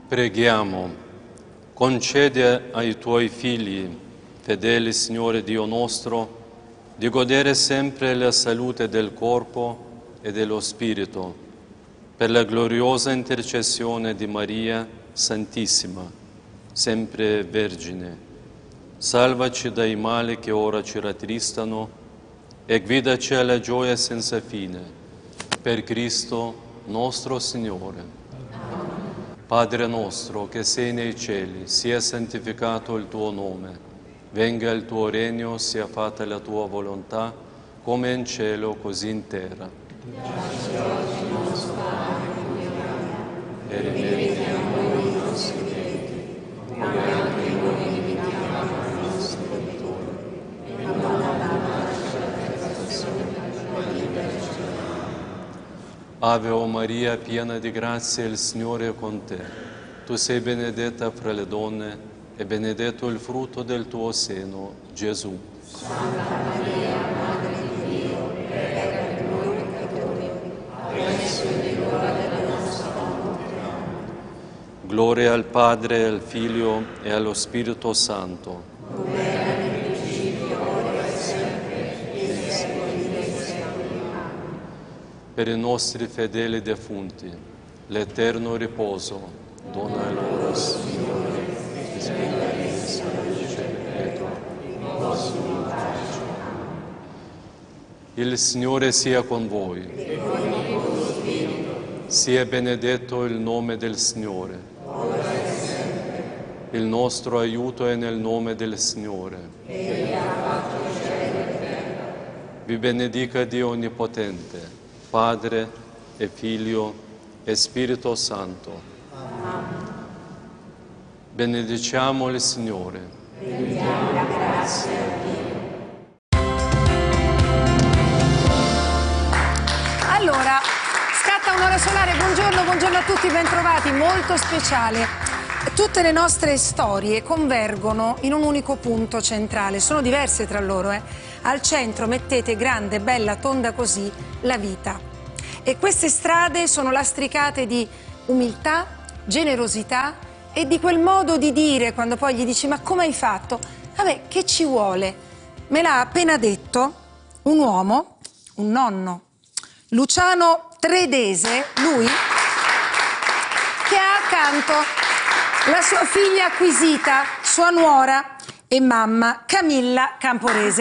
Preghiamo, concedi ai tuoi figli, fedeli Signore Dio nostro, di godere sempre la salute del corpo e dello spirito, per la gloriosa intercessione di Maria Santissima, sempre Vergine. Salvaci dai mali che ora ci rattristano e guidaci alla gioia senza fine, per Cristo nostro Signore. Padre nostro che sei nei cieli, sia santificato il tuo nome, venga il tuo regno, sia fatta la tua volontà, come in cielo così in terra. Dacci oggi il nostro pane quotidiano e rimetti a noi i nostri debiti, come anche noi rimediamo ai nostri debitori, e non lasciare la tentazione, ma liberaci. Ave o Maria, piena di grazia, il Signore è con te. Tu sei benedetta fra le donne e benedetto il frutto del tuo seno, Gesù. Santa Maria, Madre di Dio, prega per noi peccatori, adesso è l'ora della nostra morte. Gloria al Padre, al Figlio e allo Spirito Santo. Per i nostri fedeli defunti, l'eterno riposo, dona loro, Signore, e spegna la luce perpetua, in nostro pace. Il Signore sia con voi. E con il tuo spirito. Sia benedetto il nome del Signore. Ora e sempre. Il nostro aiuto è nel nome del Signore. Egli ha fatto cielo e terra. Vi benedica Dio Onnipotente, Padre e Figlio e Spirito Santo. Amen. Benediciamo il Signore. Rendiamo grazie a Dio. Allora, scatta un'ora solare, buongiorno a tutti, bentrovati, molto speciale. Tutte le nostre storie convergono in un unico punto centrale, sono diverse tra loro. Al centro mettete grande, bella, tonda così, la vita. E queste strade sono lastricate di umiltà, generosità e di quel modo di dire quando poi gli dici ma come hai fatto? Vabbè, che ci vuole? Me l'ha appena detto un uomo, un nonno, Luciano Tredese, lui che ha accanto la sua figlia acquisita, sua nuora e mamma, Camilla Camporese.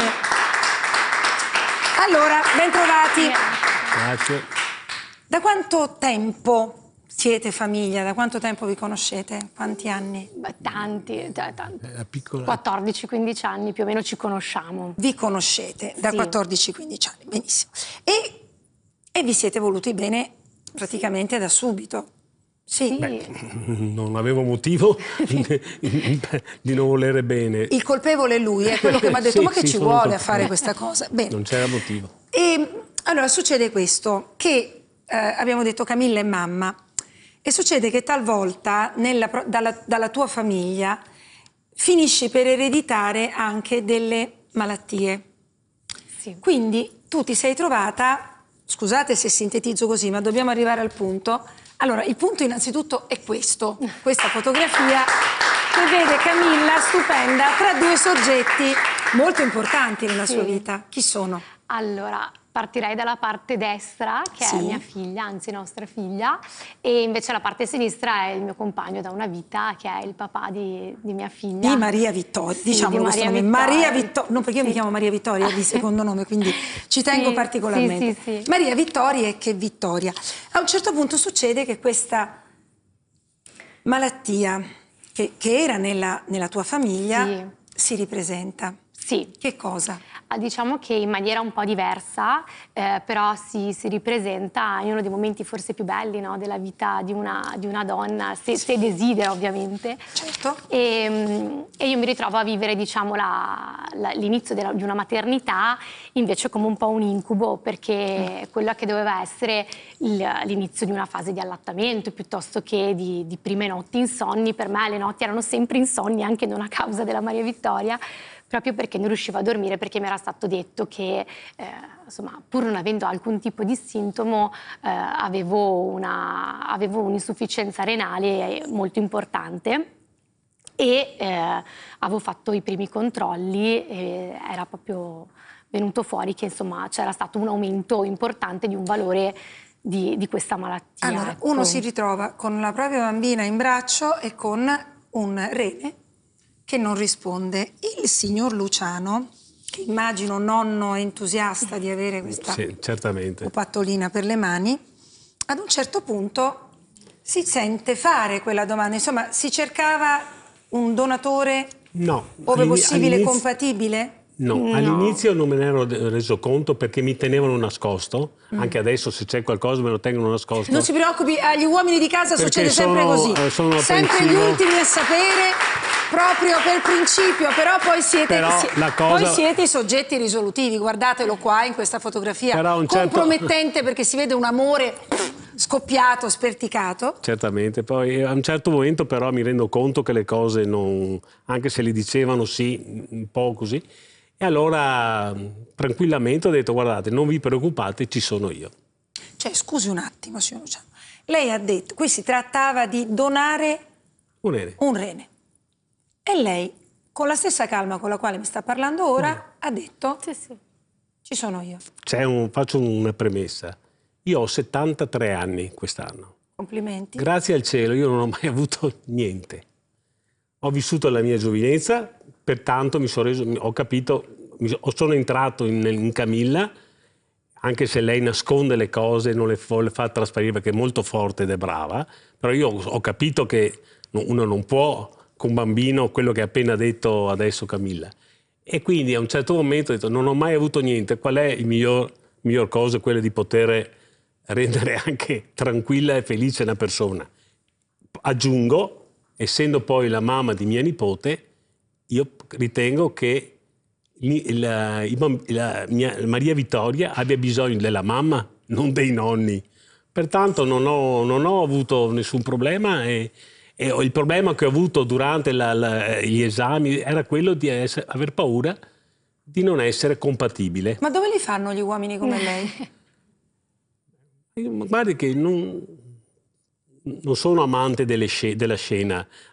Allora, bentrovati. Grazie. Da quanto tempo siete famiglia? Da quanto tempo vi conoscete? Quanti anni? Beh, tanti. 14-15 anni più o meno ci conosciamo. Vi conoscete da Sì. 14-15 anni, benissimo. E vi siete voluti bene praticamente da subito. Sì. Beh, non avevo motivo di non volere bene. Il colpevole è lui, è quello che mi ha detto Sì, ma che sì, ci sono vuole a colpevole. fare questa cosa? Bene. Non c'era motivo. E allora succede questo, che abbiamo detto Camilla è mamma, e succede che talvolta dalla tua famiglia finisci per ereditare anche delle malattie. Sì. Quindi tu ti sei trovata, scusate se sintetizzo così, ma dobbiamo arrivare al punto. Allora, il punto innanzitutto è questo, questa fotografia che vede Camilla stupenda tra due soggetti molto importanti nella sua vita. Chi sono? Allora, partirei dalla parte destra, che Sì. è mia figlia, anzi nostra figlia, e invece la parte sinistra è il mio compagno da una vita, che è il papà di mia figlia. Di Maria Vittoria, Sì, diciamo di questo Maria nome. Vittoria. Maria Vittoria, non perché io mi chiamo Maria Vittoria di secondo nome, quindi ci tengo Sì, particolarmente. sì. Maria Vittoria e che Vittoria. A un certo punto succede che questa malattia che era nella tua famiglia Sì. si ripresenta. Sì. Che cosa? Diciamo che in maniera un po' diversa, però si ripresenta in uno dei momenti forse più belli, no, della vita di una donna, se desidera ovviamente. Certo. E io mi ritrovo a vivere, diciamo, l'inizio di una maternità invece come un po' un incubo, perché quella che doveva essere l'inizio di una fase di allattamento piuttosto che di prime notti insonni, per me le notti erano sempre insonni, anche non a causa della Maria Vittoria, proprio perché non riuscivo a dormire, perché mi era stato detto che insomma, pur non avendo alcun tipo di sintomo, avevo un'insufficienza renale molto importante. E avevo fatto i primi controlli e era proprio venuto fuori che insomma c'era stato un aumento importante di un valore di questa malattia. Allora, ecco. uno si ritrova con la propria bambina in braccio e con un rene che non risponde. Il signor Luciano, che immagino nonno entusiasta di avere questa Sì, certamente. pupattolina per le mani, ad un certo punto si sente fare quella domanda. Insomma, si cercava un donatore, No. ove possibile, compatibile? No, all'inizio non me ne ero reso conto perché mi tenevano nascosto, anche adesso se c'è qualcosa me lo tengono nascosto. Non si preoccupi, agli uomini di casa Perché succede sempre così. sono sempre gli apprensivo. ultimi a sapere, proprio per principio, però poi siete, Però la cosa- poi siete i soggetti risolutivi, guardatelo qua in questa fotografia, Però un certo- compromettente perché si vede un amore scoppiato, sperticato. Certamente, poi a un certo momento però mi rendo conto che le cose non, anche se le dicevano sì, un po' così, e allora tranquillamente ho detto guardate, non vi preoccupate, ci sono io. Cioè, scusi un attimo, signor Luciano, lei ha detto, qui si trattava di donare Un rene. un rene. E lei, con la stessa calma con la quale mi sta parlando ora, ha detto, Sì, sì. ci sono io. Faccio una premessa, io ho 73 anni quest'anno, Complimenti. grazie al cielo io non ho mai avuto niente, ho vissuto la mia giovinezza, pertanto ho capito, sono entrato in Camilla, anche se lei nasconde le cose, non le vuole far trasparire perché è molto forte ed è brava, però io ho capito che uno non può con un bambino quello che ha appena detto adesso Camilla. E quindi a un certo momento ho detto non ho mai avuto niente, qual è il miglior cosa? Quella di poter rendere anche tranquilla e felice una persona. Aggiungo, essendo poi la mamma di mia nipote, io ritengo che Maria Vittoria abbia bisogno della mamma, non dei nonni. Pertanto non ho avuto nessun problema e il problema che ho avuto durante gli esami era quello di aver paura di non essere compatibile. Ma dove li fanno gli uomini come lei? Guardi che non sono amante della scena.